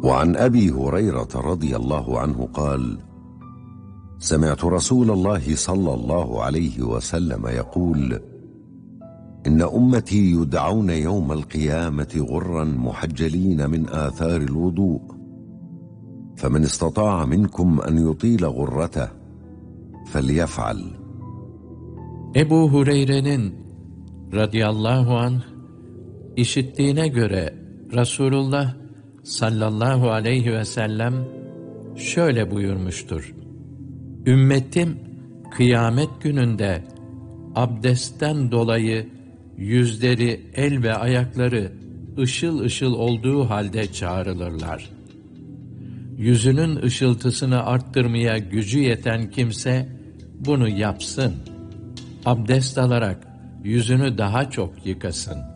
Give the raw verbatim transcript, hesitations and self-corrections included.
وعن أبي هريرة رضي الله عنه قال: سمعت رسول الله صلى الله عليه وسلم يقول: إن أمتي يدعون يوم القيامة غرا محجلين من آثار الوضوء، فمن استطاع منكم أن يطيل غرته فليفعل. Ebu Hureyre'nin radıyallahu anh işittiğine göre Resulullah sallallahu aleyhi ve sellem şöyle buyurmuştur: Ümmetim kıyamet gününde abdestten dolayı yüzleri, el ve ayakları ışıl ışıl olduğu halde çağrılırlar. Yüzünün ışıltısını arttırmaya gücü yeten kimse bunu yapsın. Abdest alarak yüzünü daha çok yıkasın.